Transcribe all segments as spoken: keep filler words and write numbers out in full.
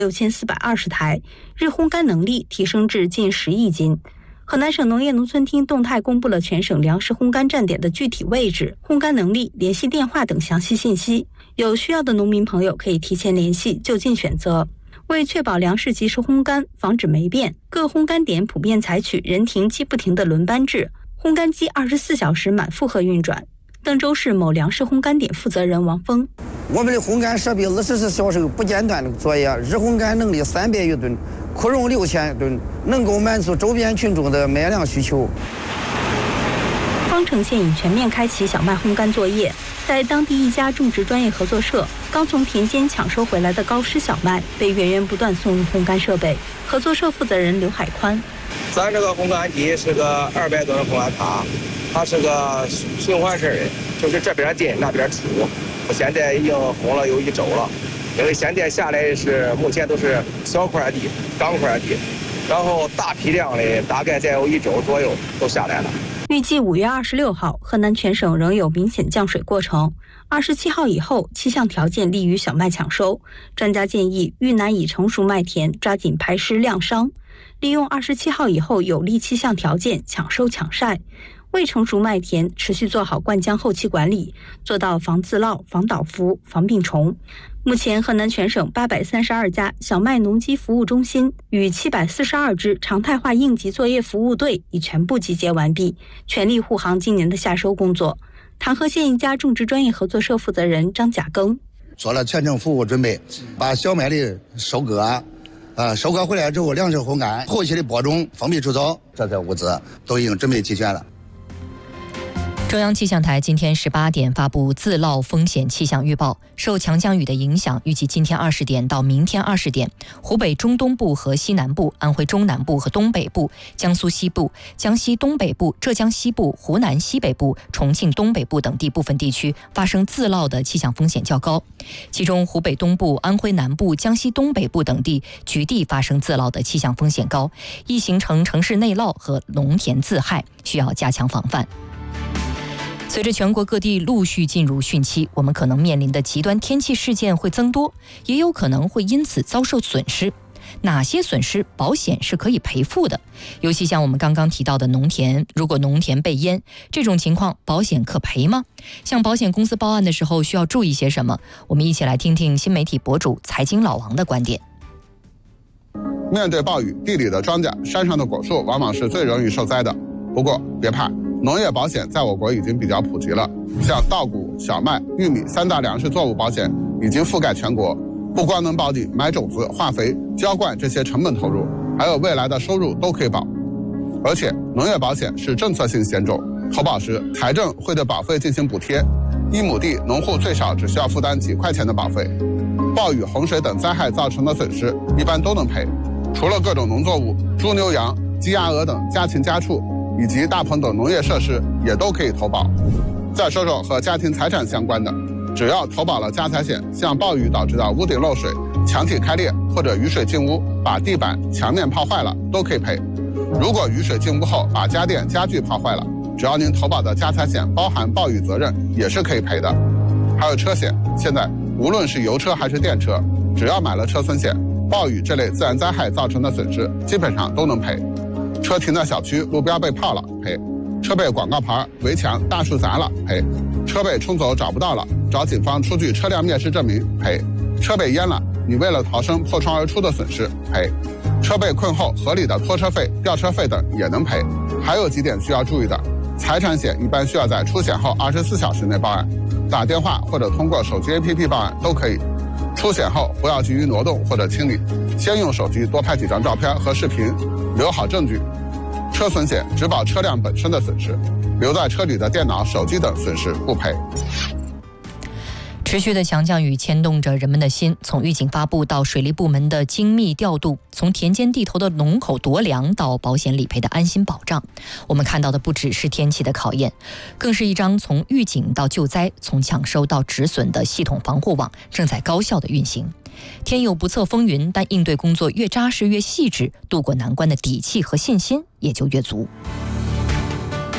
六千四百二十台，日烘干能力提升至近十亿斤。河南省农业农村厅动态公布了全省粮食烘干站点的具体位置、烘干能力、联系电话等详细信息。有需要的农民朋友可以提前联系，就近选择。为确保粮食及时烘干，防止霉变，各烘干点普遍采取人停机不停的轮班制，烘干机二十四小时满负荷运转。邓州市某粮食烘干点负责人王峰： 我们的烘干设备二十四小时不间断的作业，日烘干能力三百余吨，可容六千吨，能够满足周边群众的麦粮需求。 方城县已全面开启小麦烘干作业，在当地一家种植专业合作社，刚从田间抢收回来的高湿小麦被源源不断送入烘干设备。合作社负责人刘海宽： 咱这个烘干机是个二百吨烘干塔，它是个循环式的，就是这边进那边出。现在已经烘了有一周了，因为现在下来是目前都是小块地、钢块地，然后大批量的大概再有一周左右都下来了。 预计五月二十六号，河南全省仍有明显降水过程。二十七号以后，气象条件利于小麦抢收。专家建议，遇难已成熟麦田抓紧排湿晾伤，利用二十七号以后有利气象条件抢收抢晒。未成熟麦田持续做好灌浆后期管理，做到防自涝、防倒伏、防病虫。目前，河南全省八百三十二家小麦农机服务中心与七百四十二支常态化应急作业服务队已全部集结完毕，全力护航今年的夏收工作。唐河县一家种植专业合作社负责人张甲庚： 做了全程服务准备，把小麦的收割，呃，收割回来之后粮食烘干，后期的播种、封闭除草，这些物资都已经准备齐全了。 中央气象台今天十八点发布自涝风险气象预报，受强降雨的影响，预计今天二十点到明天二十点，湖北中东部和西南部、安徽中南部和东北部、江苏西部、江西东北部、浙江西部、湖南西北部、重庆东北部等地部分地区发生自涝的气象风险较高，其中湖北东部、安徽南部、江西东北部等地局地发生自涝的气象风险高，易形成城市内涝和农田自害，需要加强防范。随着全国各地陆续进入汛期，我们可能面临的极端天气事件会增多，也有可能会因此遭受损失。哪些损失保险是可以赔付的？尤其像我们刚刚提到的农田，如果农田被淹，这种情况保险可赔吗？向保险公司报案的时候需要注意些什么？我们一起来听听新媒体博主财经老王的观点。 面对暴雨，地里的庄稼、山上的果树往往是最容易受灾的。不过别怕，农业保险在我国已经比较普及了，像稻谷、小麦、玉米三大粮食作物保险已经覆盖全国，不光能保你买种子、化肥、浇灌这些成本投入，还有未来的收入都可以保。而且农业保险是政策性险种，投保时财政会对保费进行补贴，一亩地农户最少只需要负担几块钱的保费。暴雨、洪水等灾害造成的损失一般都能赔，除了各种农作物、猪牛羊、鸡鸭鹅等家禽家畜以及大棚等农业设施也都可以投保。再说说和家庭财产相关的，只要投保了家财险，像暴雨导致的屋顶漏水、墙体开裂或者雨水进屋把地板、墙面泡坏了，都可以赔。如果雨水进屋后把家电、家具泡坏了，只要您投保的家财险包含暴雨责任，也是可以赔的。还有车险，现在无论是油车还是电车，只要买了车损险，暴雨这类自然灾害造成的损失基本上都能赔。车停在小区，路标被泡了，赔；车被广告牌、围墙、大树砸了，赔；车被冲走找不到了，找警方出具车辆面世证明，赔；车被淹了，你为了逃生破窗而出的损失，赔；车被困后合理的拖车费、吊车费等也能赔。还有几点需要注意的：财产险一般需要在出险后二十四小时内报案，打电话或者通过手机 A P P 报案都可以。出险后不要急于挪动或者清理，先用手机多拍几张照片和视频，留好证据。车损险只保车辆本身的损失，留在车里的电脑、手机等损失不赔。 持续的强降雨牵动着人们的心，从预警发布到水利部门的精密调度，从田间地头的龙口夺粮到保险理赔的安心保障，我们看到的不只是天气的考验，更是一张从预警到救灾、从抢收到止损的系统防护网正在高效的运行。天有不测风云，但应对工作越扎实越细致，渡过难关的底气和信心也就越足。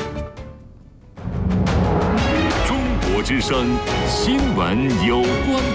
中国之声新闻有关。